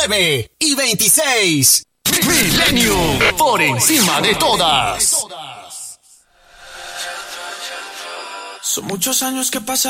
19 y 26. Millennium, por encima de todas. Son muchos años que pasan.